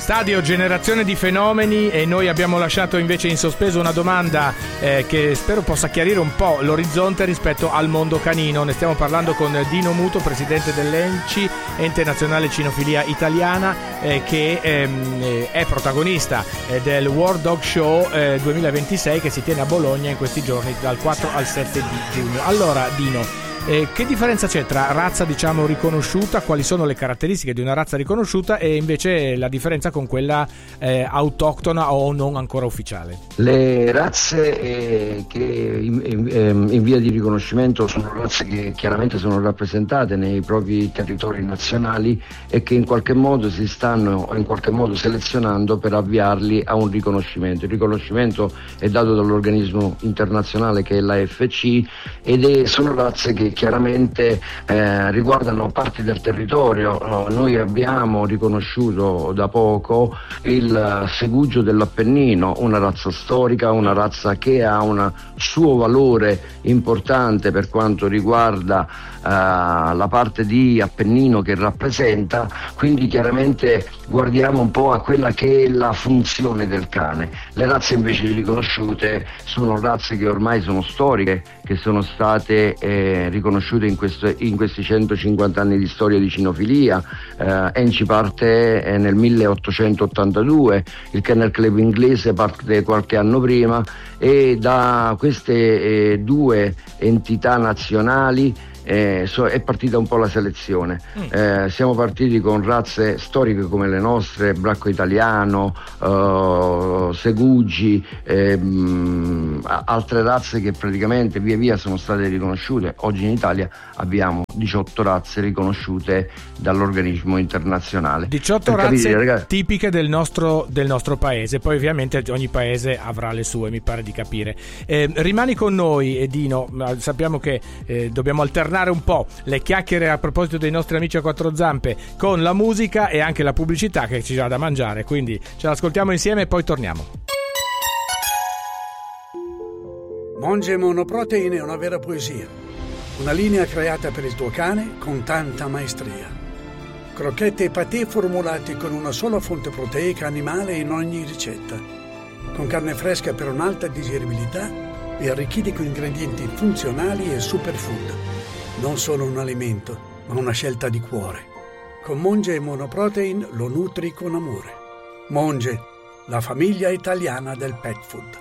Stadio Generazione di Fenomeni, e noi abbiamo lasciato invece in sospeso una domanda che spero possa chiarire un po' l'orizzonte rispetto al mondo canino. Ne stiamo parlando con Dino Muto, presidente dell'ENCI, Ente Nazionale Cinofilia Italiana, che è protagonista del World Dog Show 2026 che si tiene a Bologna in questi giorni dal 4 al 7 di giugno. Allora Dino, che differenza c'è tra razza diciamo riconosciuta, quali sono le caratteristiche di una razza riconosciuta e invece la differenza con quella autoctona o non ancora ufficiale? Le razze che in via di riconoscimento sono razze che chiaramente sono rappresentate nei propri territori nazionali e che in qualche modo si stanno in qualche modo selezionando per avviarli a un riconoscimento. Il riconoscimento è dato dall'organismo internazionale che è l'AFC sono razze che chiaramente riguardano parti del territorio. Noi abbiamo riconosciuto da poco il segugio dell'Appennino, una razza storica, una razza che ha un suo valore importante per quanto riguarda la parte di Appennino che rappresenta, quindi chiaramente guardiamo un po' a quella che è la funzione del cane. Le razze invece riconosciute sono razze che ormai sono storiche, che sono state riconosciute in questi 150 anni di storia di cinofilia. ENCI parte nel 1882, il Kennel Club inglese parte qualche anno prima, e da queste due entità nazionali è partita un po' la selezione. Siamo partiti con razze storiche come le nostre, Bracco Italiano, Segugi, altre razze che praticamente via via sono state riconosciute. Oggi in Italia abbiamo 18 razze riconosciute dall'organismo internazionale. 18 razze tipiche del nostro paese, poi ovviamente ogni paese avrà le sue, mi pare di capire. Rimani con noi, Dino, sappiamo che dobbiamo alternare un po' le chiacchiere a proposito dei nostri amici a quattro zampe con la musica e anche la pubblicità che ci dà da mangiare, quindi ce l'ascoltiamo insieme e poi torniamo. Monge Monoprotein è una vera poesia, una linea creata per il tuo cane con tanta maestria. Crocchette e patè formulati con una sola fonte proteica animale in ogni ricetta, con carne fresca per un'alta digeribilità e arricchiti con ingredienti funzionali e superfood. Non solo un alimento, ma una scelta di cuore. Con Monge Monoprotein lo nutri con amore. Monge, la famiglia italiana del pet food.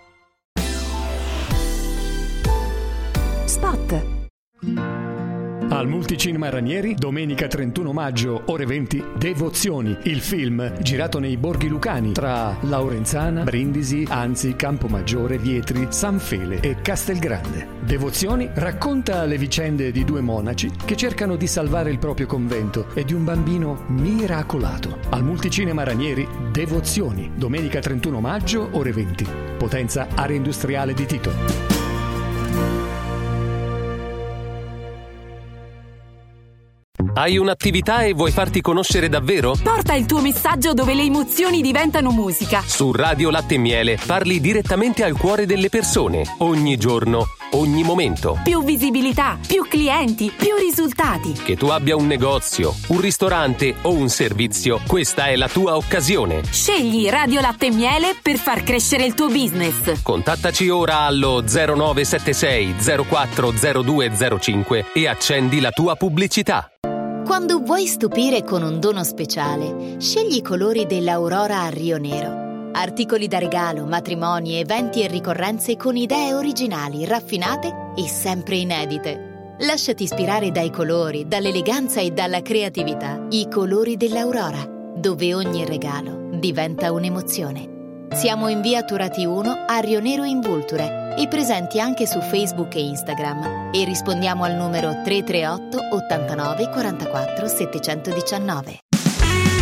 Spot. Al Multicinema Ranieri, domenica 31 maggio, ore 20, Devozioni, il film girato nei borghi lucani tra Laurenzana, Brindisi, Anzi, Campomaggiore, Vietri, San Fele e Castelgrande. Devozioni racconta le vicende di due monaci che cercano di salvare il proprio convento e di un bambino miracolato. Al Multicinema Ranieri, Devozioni, domenica 31 maggio, ore 20, Potenza Area Industriale di Tito. Hai un'attività e vuoi farti conoscere davvero? Porta il tuo messaggio dove le emozioni diventano musica. Su Radio Latte e Miele parli direttamente al cuore delle persone, ogni giorno, ogni momento. Più visibilità, più clienti, più risultati. Che tu abbia un negozio, un ristorante o un servizio, questa è la tua occasione. Scegli Radio Latte e Miele per far crescere il tuo business. Contattaci ora allo 0976 040205 e accendi la tua pubblicità. Quando vuoi stupire con un dono speciale, scegli i colori dell'Aurora a Rio Nero. Articoli da regalo, matrimoni, eventi e ricorrenze con idee originali, raffinate e sempre inedite. Lasciati ispirare dai colori, dall'eleganza e dalla creatività. I colori dell'Aurora, dove ogni regalo diventa un'emozione. Siamo in via Turati 1 a Rio Nero in Vulture e presenti anche su Facebook e Instagram, e rispondiamo al numero 338 89 44 719.